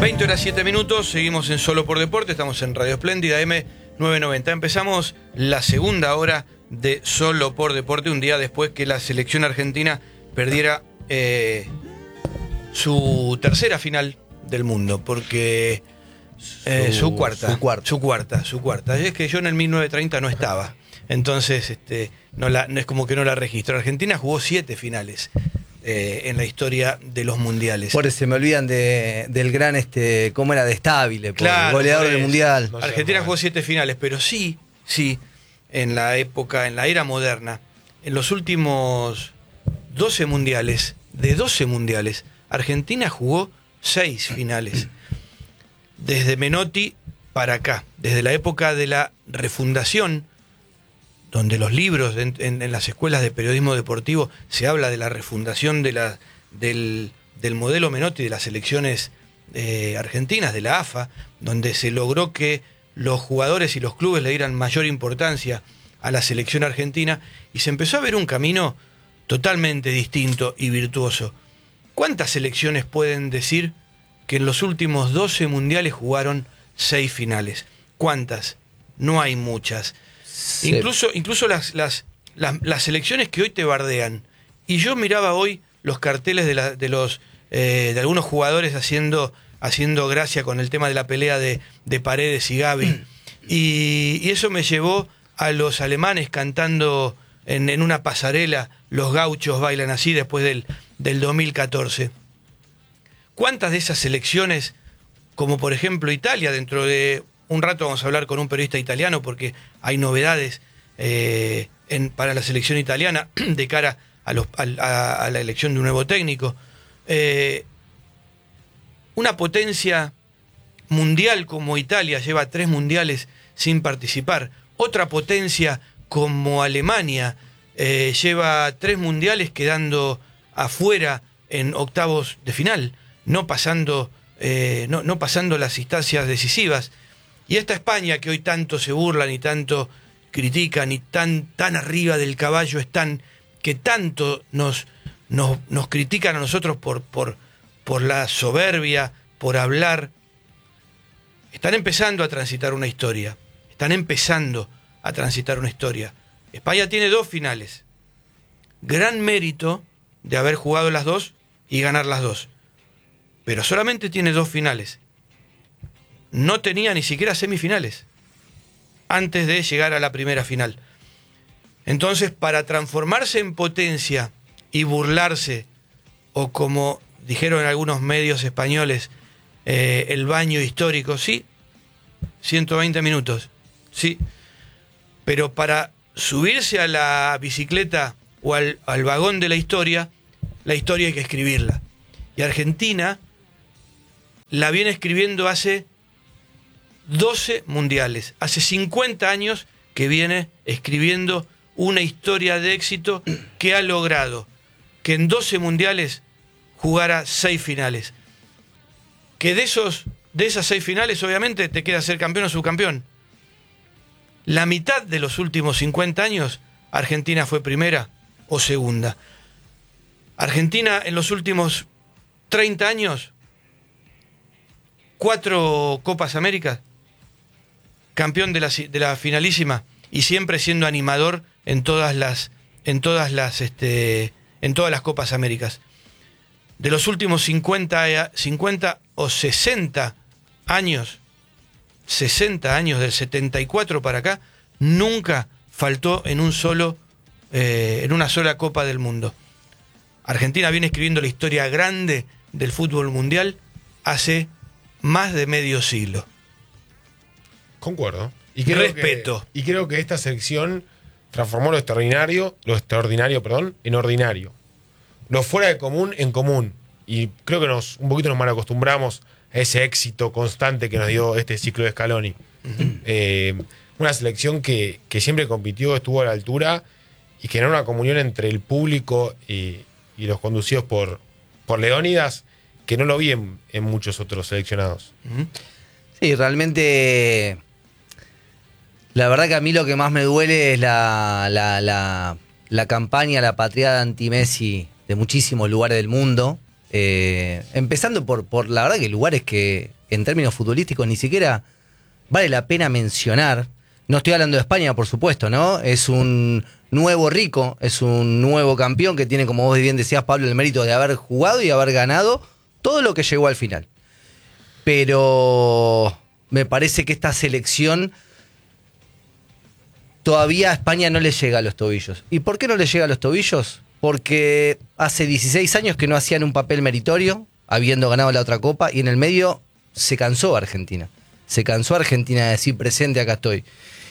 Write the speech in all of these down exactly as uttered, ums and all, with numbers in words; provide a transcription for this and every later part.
veinte horas siete minutos, seguimos en Solo por Deporte, estamos en Radio Espléndida M novecientos noventa. Empezamos la segunda hora de Solo por Deporte, un día después que la selección argentina perdiera eh, su tercera final del mundo, porque eh, su, su, cuarta, su cuarta, su cuarta, su cuarta. Es que yo en el mil novecientos treinta no estaba, entonces este, no, la, no es como que no la registro. Argentina jugó siete finales eh, en la historia de los mundiales. Por eso se me olvidan de, del gran, este, ¿cómo era? De Stabile, claro, goleador del mundial. No Argentina jugó siete finales, pero sí, sí, en la época, en la era moderna, en los últimos doce mundiales, de doce mundiales, Argentina jugó seis finales. Desde Menotti para acá, desde la época de la refundación, donde los libros en, en, en las escuelas de periodismo deportivo se habla de la refundación de la, del, del modelo Menotti de las selecciones eh, argentinas, de la A F A, donde se logró que los jugadores y los clubes le dieran mayor importancia a la selección argentina y se empezó a ver un camino totalmente distinto y virtuoso. ¿Cuántas selecciones pueden decir que en los últimos doce mundiales jugaron seis finales? ¿Cuántas? No hay muchas. Sí. Incluso, incluso las, las, las, las selecciones que hoy te bardean. Y yo miraba hoy los carteles de, la, de, los, eh, de algunos jugadores haciendo, haciendo gracia con el tema de la pelea de, de Paredes y Gavi. Y, y eso me llevó a los alemanes cantando en, en una pasarela, los gauchos bailan así después del, del dos mil catorce. ¿Cuántas de esas selecciones, como por ejemplo Italia, dentro de un rato vamos a hablar con un periodista italiano porque hay novedades eh, en, para la selección italiana de cara a, los, a, a la elección de un nuevo técnico? Eh, una potencia mundial como Italia lleva tres mundiales sin participar. Otra potencia como Alemania eh, lleva tres mundiales quedando afuera en octavos de final, no pasando, eh, no, no pasando las instancias decisivas. Y esta España que hoy tanto se burlan y tanto critican y tan, tan arriba del caballo están, que tanto nos, nos, nos critican a nosotros por, por, por la soberbia, por hablar, están empezando a transitar una historia. Están empezando a transitar una historia. España tiene dos finales. Gran mérito de haber jugado las dos y ganar las dos. Pero solamente tiene dos finales. No tenía ni siquiera semifinales antes de llegar a la primera final. Entonces, para transformarse en potencia y burlarse, o como dijeron en algunos medios españoles, eh, el baño histórico, sí, ciento veinte minutos, sí, pero para subirse a la bicicleta o al, al vagón de la historia, la historia hay que escribirla. Y Argentina la viene escribiendo hace doce mundiales, hace cincuenta años que viene escribiendo una historia de éxito que ha logrado que en doce mundiales jugara seis finales. Que de, esos, de esas seis finales obviamente te queda ser campeón o subcampeón. La mitad de los últimos cincuenta años Argentina fue primera o segunda. Argentina en los últimos treinta años, cuatro Copas Américas, campeón de la, de la finalísima y siempre siendo animador en todas las, en todas las, este, en todas las Copas Américas. De los últimos cincuenta, cincuenta o sesenta años, sesenta años del setenta y cuatro para acá, nunca faltó en un solo, eh, en una sola Copa del Mundo. Argentina viene escribiendo la historia grande del fútbol mundial hace más de medio siglo. Concuerdo. Y creo Respeto. Que, y creo que esta selección transformó lo extraordinario, lo extraordinario, perdón, en ordinario. Lo fuera de común en común. Y creo que nos un poquito nos mal acostumbramos a ese éxito constante que nos dio este ciclo de Scaloni. Uh-huh. Eh, una selección que, que siempre compitió, estuvo a la altura y que era una comunión entre el público y, y los conducidos por, por Leónidas, que no lo vi en, en muchos otros seleccionados. Uh-huh. Sí, realmente la verdad que a mí lo que más me duele es la, la, la, la campaña, la patriada anti-Messi de muchísimos lugares del mundo. Eh, empezando por, por la verdad que lugares que en términos futbolísticos ni siquiera vale la pena mencionar. No estoy hablando de España, por supuesto, ¿no? Es un nuevo rico, es un nuevo campeón que tiene, como vos bien decías, Pablo, el mérito de haber jugado y haber ganado todo lo que llegó al final. Pero me parece que esta selección todavía a España no le llega a los tobillos. ¿Y por qué no le llega a los tobillos? Porque hace dieciséis años que no hacían un papel meritorio, habiendo ganado la otra copa, y en el medio se cansó Argentina. Se cansó Argentina de decir presente, acá estoy.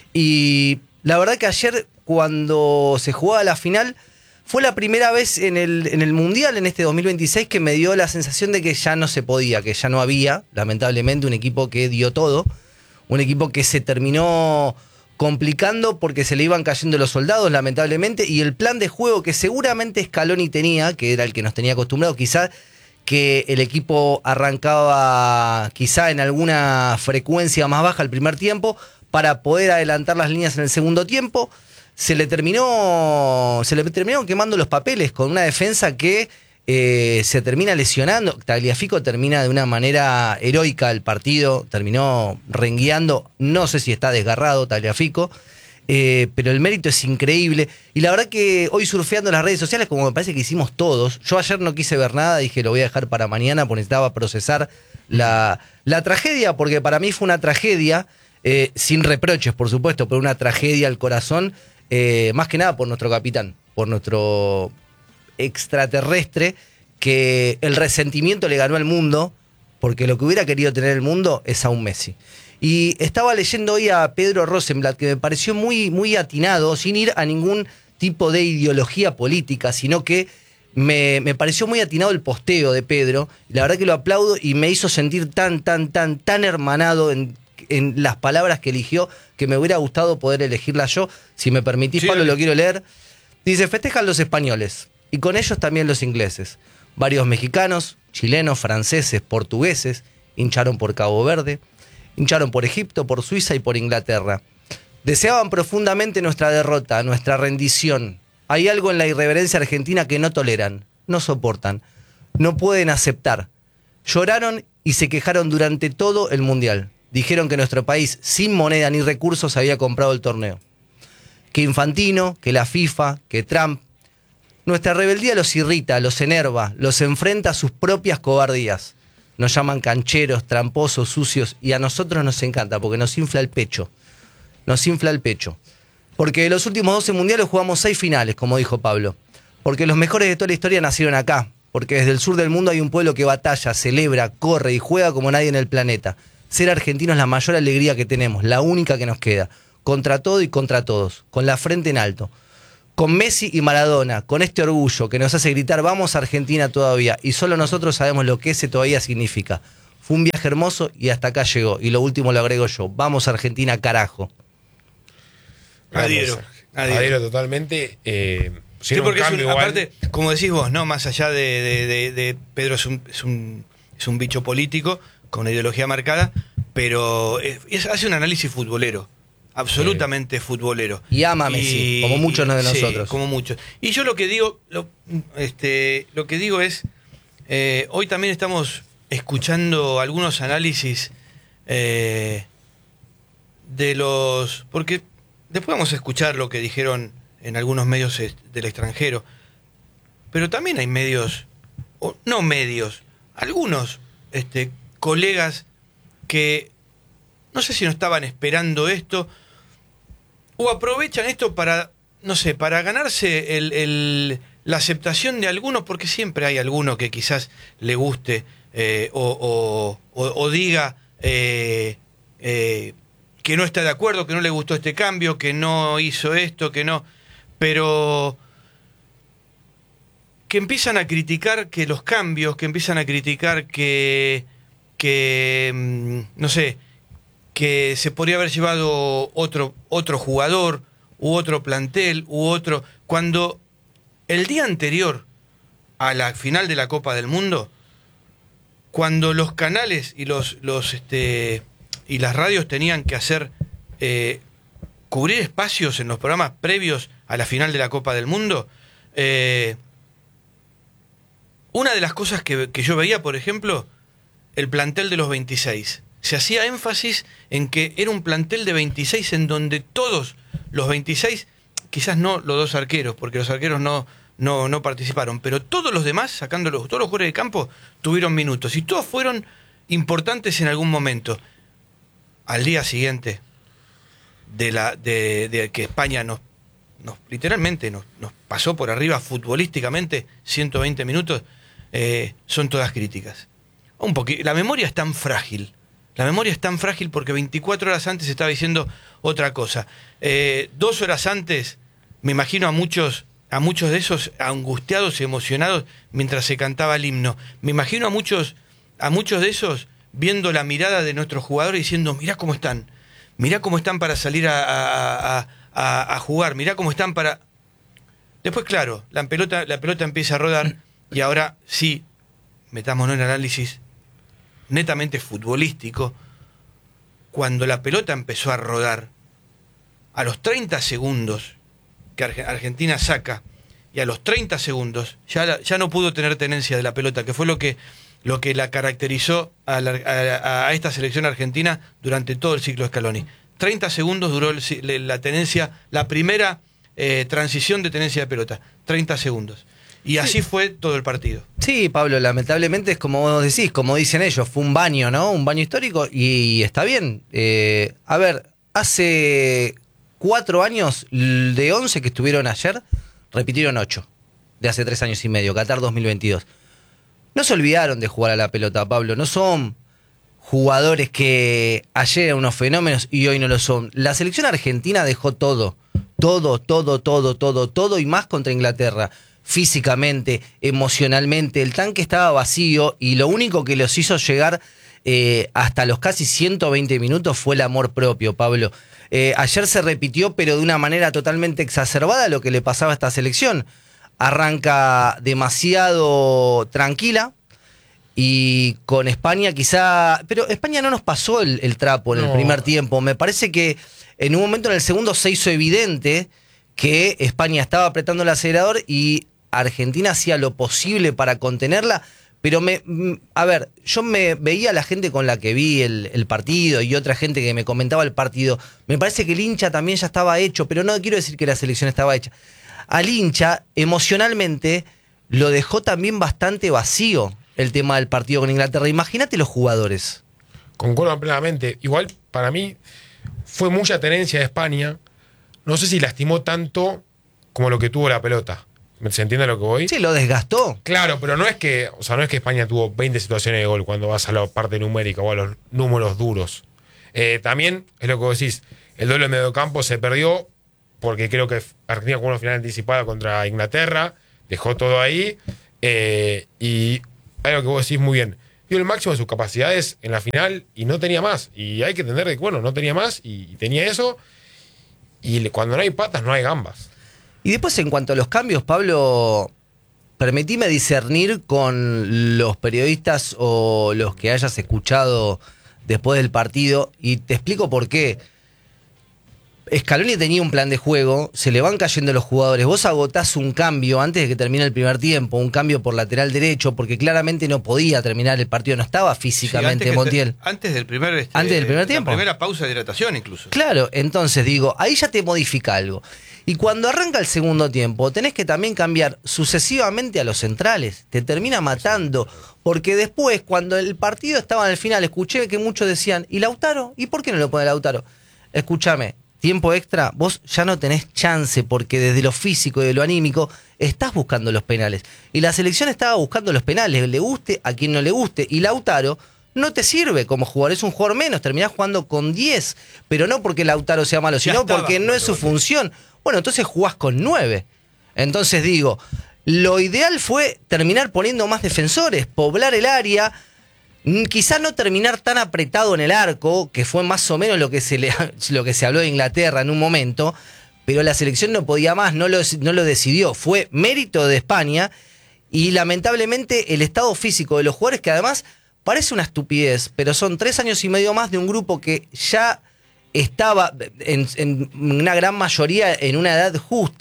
Y la verdad que ayer, cuando se jugaba la final, fue la primera vez en el, en el Mundial, en este dos mil veintiséis, que me dio la sensación de que ya no se podía, que ya no había, lamentablemente, un equipo que dio todo, un equipo que se terminó complicando porque se le iban cayendo los soldados, lamentablemente, y el plan de juego que seguramente Scaloni tenía, que era el que nos tenía acostumbrados, quizás que el equipo arrancaba quizá en alguna frecuencia más baja el primer tiempo para poder adelantar las líneas en el segundo tiempo, se le terminó se le terminaron quemando los papeles con una defensa que eh, se termina lesionando. Tagliafico termina de una manera heroica el partido, terminó rengueando, no sé si está desgarrado Tagliafico, eh, pero el mérito es increíble. Y la verdad que hoy surfeando las redes sociales, como me parece que hicimos todos, yo ayer no quise ver nada, dije lo voy a dejar para mañana porque necesitaba procesar la, la tragedia, porque para mí fue una tragedia, eh, sin reproches por supuesto, pero una tragedia al corazón, eh, más que nada por nuestro capitán, por nuestro extraterrestre, que el resentimiento le ganó al mundo, porque lo que hubiera querido tener el mundo es a un Messi. Y estaba leyendo hoy a Pedro Rosenblatt, que me pareció muy, muy atinado, sin ir a ningún tipo de ideología política, sino que me, me pareció muy atinado el posteo de Pedro. La verdad que lo aplaudo y me hizo sentir tan, tan, tan, tan hermanado en, en las palabras que eligió, que me hubiera gustado poder elegirlas yo. Si me permitís, sí, Pablo, lo quiero leer. Dice: festejan los españoles, y con ellos también los ingleses. Varios mexicanos, chilenos, franceses, portugueses hincharon por Cabo Verde, hincharon por Egipto, por Suiza y por Inglaterra. Deseaban profundamente nuestra derrota, nuestra rendición. Hay algo en la irreverencia argentina que no toleran, no soportan, no pueden aceptar. Lloraron y se quejaron durante todo el Mundial. Dijeron que nuestro país, sin moneda ni recursos, había comprado el torneo. Que Infantino, que la FIFA, que Trump. Nuestra rebeldía los irrita, los enerva, los enfrenta a sus propias cobardías. Nos llaman cancheros, tramposos, sucios, y a nosotros nos encanta porque nos infla el pecho. Nos infla el pecho. Porque de los últimos doce mundiales jugamos seis finales, como dijo Pablo. Porque los mejores de toda la historia nacieron acá. Porque desde el sur del mundo hay un pueblo que batalla, celebra, corre y juega como nadie en el planeta. Ser argentino es la mayor alegría que tenemos, la única que nos queda. Contra todo y contra todos, con la frente en alto. Con Messi y Maradona, con este orgullo que nos hace gritar vamos Argentina todavía, y solo nosotros sabemos lo que ese todavía significa. Fue un viaje hermoso y hasta acá llegó, y lo último lo agrego yo, vamos Argentina carajo. Adhiero, adhiero, adhiero totalmente. Eh, sí, porque es un, aparte, como decís vos, no, más allá de, de, de, de Pedro es un, es un es un bicho político con una ideología marcada, pero es, es, hace un análisis futbolero. Absolutamente sí. Futbolero. Y ama a Messi, y, como muchos de nosotros. Sí, como muchos. Y yo lo que digo, lo, este, lo que digo es, eh, hoy también estamos escuchando algunos análisis eh, de los... Porque después vamos a escuchar lo que dijeron en algunos medios del extranjero, pero también hay medios, o no medios, algunos este, colegas que... No sé si no estaban esperando esto o aprovechan esto para, no sé, para ganarse el, el, la aceptación de algunos, porque siempre hay alguno que quizás le guste eh, o, o, o, o diga eh, eh, que no está de acuerdo, que no le gustó este cambio, que no hizo esto, que no... Pero que empiezan a criticar que los cambios, que empiezan a criticar que, que no sé... que se podría haber llevado otro, otro jugador, u otro plantel, u otro... Cuando el día anterior a la final de la Copa del Mundo, cuando los canales y los, los este y las radios tenían que hacer eh, cubrir espacios en los programas previos a la final de la Copa del Mundo, eh, una de las cosas que, que yo veía, por ejemplo, el plantel de los veintiséis. Se hacía énfasis en que era un plantel de veintiséis en donde todos los veintiséis, quizás no los dos arqueros, porque los arqueros no, no, no participaron, pero todos los demás, sacando los, todos los jugadores de campo, tuvieron minutos y todos fueron importantes en algún momento. Al día siguiente de, la, de, de que España nos, nos literalmente nos, nos pasó por arriba futbolísticamente ciento veinte minutos, eh, son todas críticas. Un poquito, la memoria es tan frágil. La memoria es tan frágil porque veinticuatro horas antes estaba diciendo otra cosa. Eh, dos horas antes, me imagino a muchos, a muchos de esos angustiados y emocionados mientras se cantaba el himno. Me imagino a muchos, a muchos de esos viendo la mirada de nuestros jugadores diciendo, mirá cómo están, mirá cómo están para salir a, a, a, a, a jugar, mirá cómo están para... Después, claro, la pelota, la pelota empieza a rodar y ahora sí, metámonos en análisis netamente futbolístico. Cuando la pelota empezó a rodar, a los treinta segundos que Argentina saca, y a los treinta segundos ya, la, ya no pudo tener tenencia de la pelota, que fue lo que, lo que la caracterizó a, la, a, a esta selección argentina durante todo el ciclo Scaloni. treinta segundos duró el, la tenencia, la primera eh, transición de tenencia de pelota, treinta segundos. Y así sí. Fue todo el partido. Sí, Pablo, lamentablemente es como vos decís, como dicen ellos, fue un baño, ¿no? Un baño histórico y está bien. Eh, a ver, hace cuatro años, de once que estuvieron ayer, repitieron ocho, de hace tres años y medio, Qatar dos mil veintidós. No se olvidaron de jugar a la pelota, Pablo, no son jugadores que ayer eran unos fenómenos y hoy no lo son. La selección argentina dejó todo, todo, todo, todo, todo, todo y más contra Inglaterra. Físicamente, emocionalmente, el tanque estaba vacío y lo único que los hizo llegar eh, hasta los casi ciento veinte minutos fue el amor propio, Pablo. Eh, ayer se repitió, pero de una manera totalmente exacerbada, lo que le pasaba a esta selección. Arranca demasiado tranquila y con España quizá... Pero España no nos pasó el, el trapo en no. el primer tiempo. Me parece que en un momento en el segundo se hizo evidente que España estaba apretando el acelerador y Argentina hacía lo posible para contenerla, pero me, a ver, yo me veía a la gente con la que vi el, el partido y otra gente que me comentaba el partido, me parece que el hincha también ya estaba hecho, pero no quiero decir que la selección estaba hecha. Al hincha, emocionalmente, lo dejó también bastante vacío el tema del partido con Inglaterra. Imagínate los jugadores. Concuerdo plenamente. Igual, para mí, fue mucha tenencia de España. No sé si lastimó tanto como lo que tuvo la pelota. ¿Se entiende a lo que voy? Sí, lo desgastó. Claro, pero no es que, o sea, no es que España tuvo veinte situaciones de gol cuando vas a la parte numérica o a los números duros. Eh, también, es lo que vos decís, el duelo de mediocampo se perdió porque creo que Argentina jugó una final anticipada contra Inglaterra, dejó todo ahí, eh, y hay lo que vos decís muy bien. Dio el máximo de sus capacidades en la final y no tenía más. Y hay que entender que, bueno, no tenía más y, y tenía eso. Y cuando no hay patas, no hay gambas. Y después, en cuanto a los cambios, Pablo, permitime discernir con los periodistas o los que hayas escuchado después del partido, y te explico por qué. Scaloni tenía un plan de juego, se le van cayendo los jugadores, vos agotás un cambio antes de que termine el primer tiempo, un cambio por lateral derecho, porque claramente no podía terminar el partido, no estaba físicamente sí, antes Montiel. Te, antes del primer este, antes del primer tiempo. La primera pausa de hidratación incluso. Claro, entonces digo, ahí ya te modifica algo. Y cuando arranca el segundo tiempo, tenés que también cambiar sucesivamente a los centrales, te termina matando, porque después cuando el partido estaba en el final, escuché que muchos decían, ¿y Lautaro? ¿Y por qué no lo pone Lautaro? Escúchame. Tiempo extra, vos ya no tenés chance porque desde lo físico y de lo anímico estás buscando los penales. Y la selección estaba buscando los penales, le guste a quien no le guste. Y Lautaro no te sirve como jugador, es un jugador menos, terminás jugando con diez, pero no porque Lautaro sea malo, sino porque no es su función. Bueno, entonces jugás con nueve. Entonces digo, lo ideal fue terminar poniendo más defensores, poblar el área. Quizás no terminar tan apretado en el arco, que fue más o menos lo que se le, lo que se habló de Inglaterra en un momento, pero la selección no podía más, no lo, no lo decidió. Fue mérito de España y lamentablemente el estado físico de los jugadores, que además parece una estupidez, pero son tres años y medio más de un grupo que ya estaba en, en una gran mayoría en una edad justa,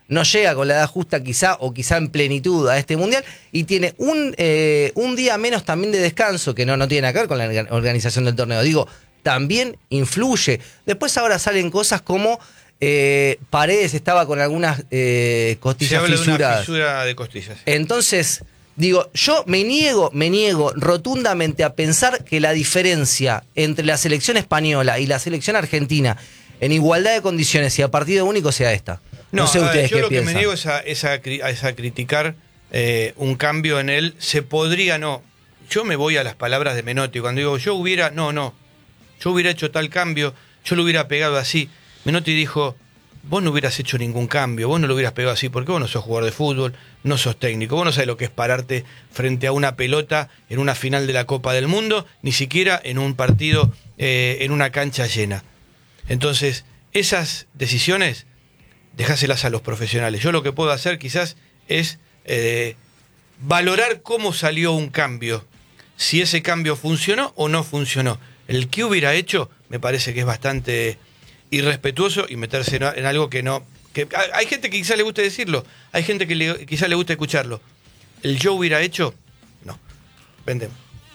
no llega con la edad justa quizá, o quizá en plenitud a este Mundial, y tiene un, eh, un día menos también de descanso, que no, no tiene nada que ver con la organización del torneo. Digo, también influye. Después ahora salen cosas como eh, Paredes estaba con algunas eh, costillas Se habla fisuradas. de una fisura de costillas. Entonces, digo, yo me niego, me niego rotundamente a pensar que la diferencia entre la selección española y la selección argentina en igualdad de condiciones y a partido único sea esta. No, no sé ustedes yo qué lo piensan. que me niego es a, es a, es a criticar eh, un cambio en él. Se podría, no. Yo me voy a las palabras de Menotti. Cuando digo, yo hubiera, no, no. Yo hubiera hecho tal cambio, yo lo hubiera pegado así. Menotti dijo, vos no hubieras hecho ningún cambio, vos no lo hubieras pegado así, porque vos no sos jugador de fútbol, no sos técnico, vos no sabés lo que es pararte frente a una pelota en una final de la Copa del Mundo, ni siquiera en un partido, eh, en una cancha llena. Entonces, esas decisiones, dejáselas a los profesionales. Yo lo que puedo hacer quizás es eh, valorar cómo salió un cambio, si ese cambio funcionó o no funcionó. El que hubiera hecho me parece que es bastante irrespetuoso y meterse en, en algo que no... Que, hay gente que quizás le guste decirlo, hay gente que le, quizás le gusta escucharlo. El yo hubiera hecho, no. Vendemos.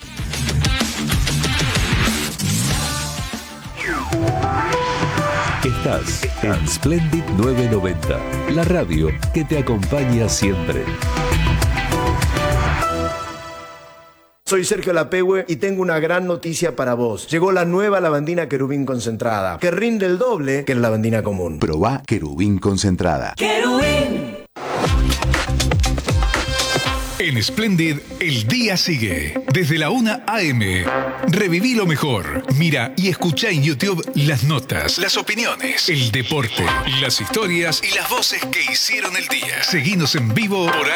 Estás en Splendid novecientos noventa, la radio que te acompaña siempre. Soy Sergio Lapehue y tengo una gran noticia para vos. Llegó la nueva lavandina Querubín concentrada, que rinde el doble que la lavandina común. Probá Querubín concentrada. ¡Querubín! En Splendid, el día sigue. Desde la una a eme. Reviví lo mejor. Mira y escucha en YouTube las notas, las opiniones, el deporte, las historias y las voces que hicieron el día. Seguinos en vivo por